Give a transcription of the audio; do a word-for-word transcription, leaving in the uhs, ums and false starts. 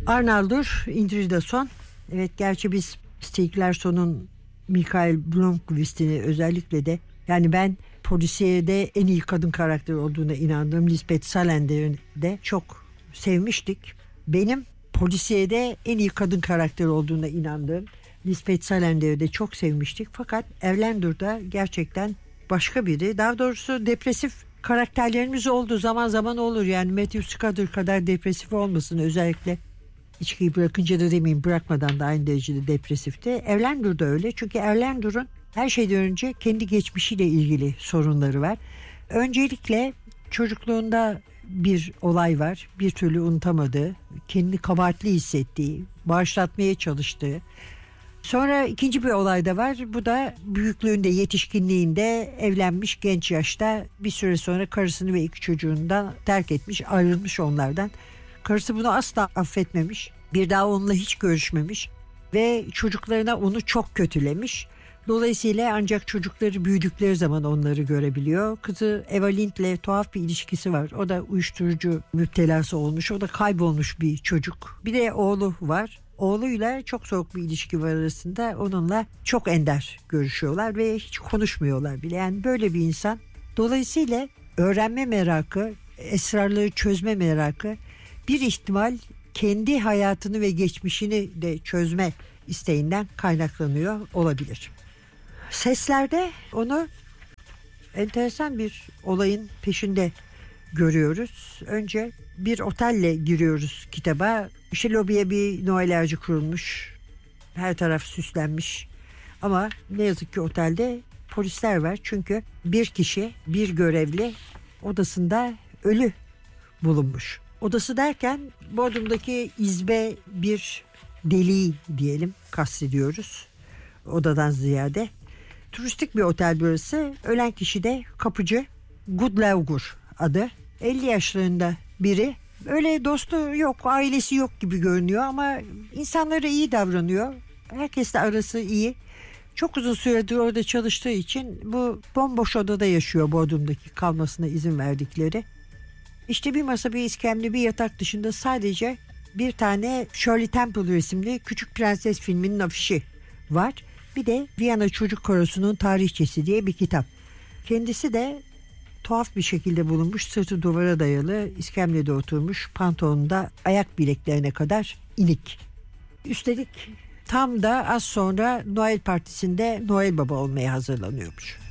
Arnaldur Indridason. Evet, gerçi biz Stieg Larsson'un Mikael Blomkvist'ini özellikle de, yani ben polisiyede en iyi kadın karakter olduğuna inandığım Lisbeth Salander'i de çok sevmiştik. Benim polisiyede en iyi kadın karakter olduğuna inandığım Lisbeth Salander'i de çok sevmiştik. Fakat Erlandur'da gerçekten başka biri. Daha doğrusu depresif karakterlerimiz oldu. Zaman zaman olur yani. Matthew Scudder kadar depresif olmasın, özellikle İçkiyi bırakınca da demeyeyim, bırakmadan da aynı derecede depresifti. Erlandur da öyle. Çünkü Erlandur'un her şeyden önce kendi geçmişiyle ilgili sorunları var. Öncelikle çocukluğunda bir olay var. Bir türlü unutamadığı, kendini kabahatli hissettiği, bağışlatmaya çalıştığı. Sonra ikinci bir olay da var. Bu da büyüklüğünde, yetişkinliğinde evlenmiş, genç yaşta bir süre sonra karısını ve iki çocuğundan terk etmiş, ayrılmış onlardan. Karısı bunu asla affetmemiş. Bir daha onunla hiç görüşmemiş ve çocuklarına onu çok kötülemiş. Dolayısıyla ancak çocukları büyüdükleri zaman onları görebiliyor. Kızı Eva Lind'le tuhaf bir ilişkisi var. O da uyuşturucu müptelası olmuş. O da kaybolmuş bir çocuk. Bir de oğlu var. Oğluyla çok soğuk bir ilişki var arasında. Onunla çok ender görüşüyorlar ve hiç konuşmuyorlar bile. Yani böyle bir insan. Dolayısıyla öğrenme merakı, esrarları çözme merakı, bir ihtimal kendi hayatını ve geçmişini de çözme isteğinden kaynaklanıyor olabilir. Seslerde onu enteresan bir olayın peşinde görüyoruz. Önce bir otelle giriyoruz kitaba. İşte lobiye bir Noel ağacı kurulmuş. Her taraf süslenmiş. Ama ne yazık ki otelde polisler var. Çünkü bir kişi, bir görevli odasında ölü bulunmuş. Odası derken Bodrum'daki izbe bir deliği diyelim kastediyoruz. Odadan ziyade. Turistik bir otel burası. Ölen kişi de kapıcı Gudlaugur adı. elli yaşlarında biri. Öyle dostu yok, ailesi yok gibi görünüyor ama insanlara iyi davranıyor. Herkesle arası iyi. Çok uzun süredir orada çalıştığı için bu bomboş odada yaşıyor, Bodrum'daki kalmasına izin verdikleri. İşte bir masa, bir iskemle, bir yatak dışında sadece bir tane Shirley Temple resimli Küçük Prenses filminin afişi var. Bir de Viyana Çocuk Korosu'nun Tarihçesi diye bir kitap. Kendisi de tuhaf bir şekilde bulunmuş, sırtı duvara dayalı, iskemlede oturmuş, pantolonunda ayak bileklerine kadar inik. Üstelik tam da az sonra Noel partisinde Noel Baba olmaya hazırlanıyormuş.